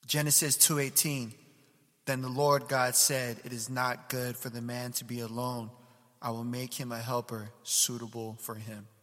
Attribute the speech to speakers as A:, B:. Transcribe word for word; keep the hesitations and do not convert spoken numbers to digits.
A: Genesis two eighteen, then the Lord God said, it is not good for the man to be alone. I will make him a helper suitable for him.